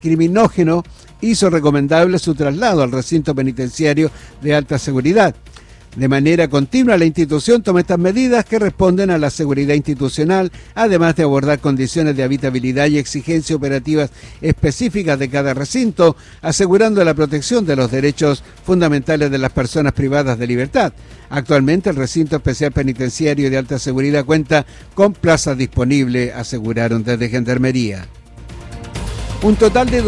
criminógeno hizo recomendable su traslado al recinto penitenciario de alta seguridad. De manera continua, la institución toma estas medidas que responden a la seguridad institucional, además de abordar condiciones de habitabilidad y exigencias operativas específicas de cada recinto, asegurando la protección de los derechos fundamentales de las personas privadas de libertad. Actualmente, el recinto especial penitenciario de alta seguridad cuenta con plazas disponibles, aseguraron desde Gendarmería. Un total de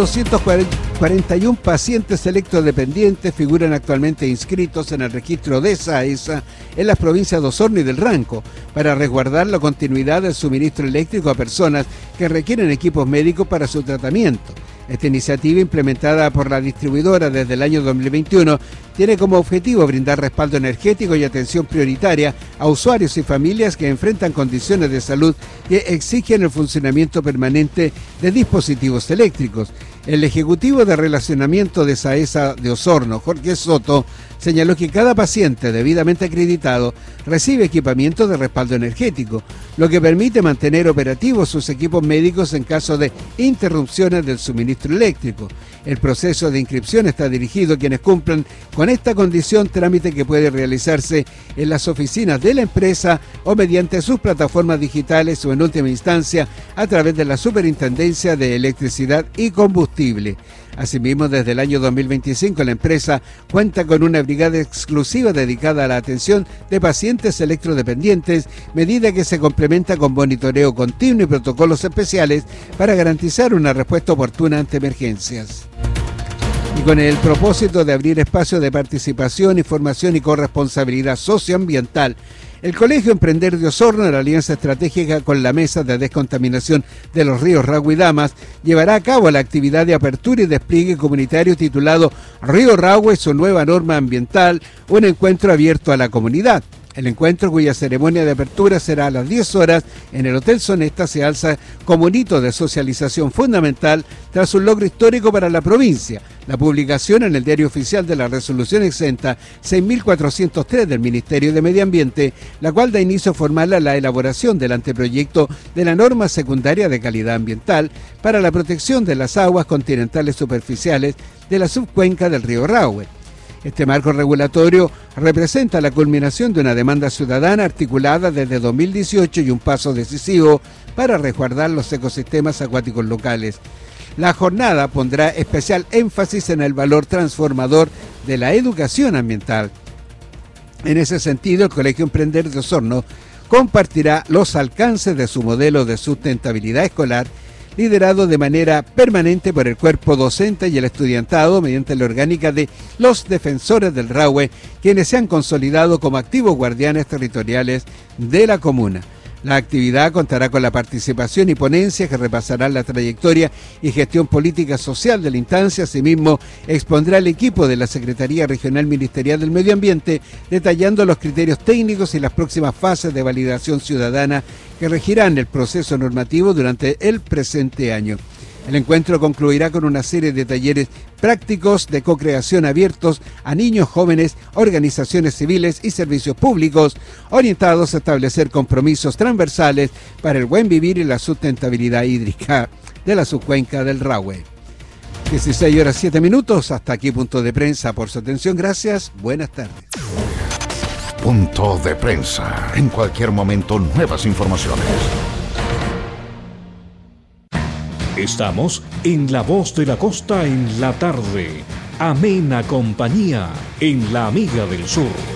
241 pacientes electrodependientes figuran actualmente inscritos en el registro de SAESA en las provincias de Osorno y del Ranco para resguardar la continuidad del suministro eléctrico a personas que requieren equipos médicos para su tratamiento. Esta iniciativa, implementada por la distribuidora desde el año 2021, tiene como objetivo brindar respaldo energético y atención prioritaria a usuarios y familias que enfrentan condiciones de salud que exigen el funcionamiento permanente de dispositivos eléctricos. El ejecutivo de relacionamiento de SAESA de Osorno, Jorge Soto, señaló que cada paciente debidamente acreditado recibe equipamiento de respaldo energético, lo que permite mantener operativos sus equipos médicos en caso de interrupciones del suministro eléctrico. El proceso de inscripción está dirigido a quienes cumplan con esta condición, trámite que puede realizarse en las oficinas de la empresa o mediante sus plataformas digitales o en última instancia a través de la Superintendencia de Electricidad y Combustible. Asimismo, desde el año 2025 la empresa cuenta con una brigada exclusiva dedicada a la atención de pacientes electrodependientes, medida que se complementa con monitoreo continuo y protocolos especiales para garantizar una respuesta oportuna ante emergencias. Y con el propósito de abrir espacios de participación, información y corresponsabilidad socioambiental, el Colegio Emprender de Osorno, en alianza estratégica con la Mesa de Descontaminación de los Ríos Rahue y Damas, llevará a cabo la actividad de apertura y despliegue comunitario titulado Río Rahue, su nueva norma ambiental, un encuentro abierto a la comunidad. El encuentro, cuya ceremonia de apertura será a las 10 horas en el Hotel Sonesta, se alza como un hito de socialización fundamental tras un logro histórico para la provincia: la publicación en el Diario Oficial de la Resolución Exenta 6.403 del Ministerio de Medio Ambiente, la cual da inicio formal a la elaboración del anteproyecto de la norma secundaria de calidad ambiental para la protección de las aguas continentales superficiales de la subcuenca del río Rahue. Este marco regulatorio representa la culminación de una demanda ciudadana articulada desde 2018 y un paso decisivo para resguardar los ecosistemas acuáticos locales. La jornada pondrá especial énfasis en el valor transformador de la educación ambiental. En ese sentido, el Colegio Emprender de Osorno compartirá los alcances de su modelo de sustentabilidad escolar, liderado de manera permanente por el cuerpo docente y el estudiantado mediante la orgánica de los defensores del Rahue, quienes se han consolidado como activos guardianes territoriales de la comuna. La actividad contará con la participación y ponencias que repasarán la trayectoria y gestión política social de la instancia. Asimismo, expondrá el equipo de la Secretaría Regional Ministerial del Medio Ambiente, detallando los criterios técnicos y las próximas fases de validación ciudadana que regirán el proceso normativo durante el presente año. El encuentro concluirá con una serie de talleres prácticos de co-creación abiertos a niños, jóvenes, organizaciones civiles y servicios públicos, orientados a establecer compromisos transversales para el buen vivir y la sustentabilidad hídrica de la subcuenca del Rahue. 16:07. Hasta aquí Punto de Prensa. Por su atención, gracias. Buenas tardes. Punto de Prensa. En cualquier momento, nuevas informaciones. Estamos en La Voz de la Costa en la tarde. Amena compañía en La Amiga del Sur.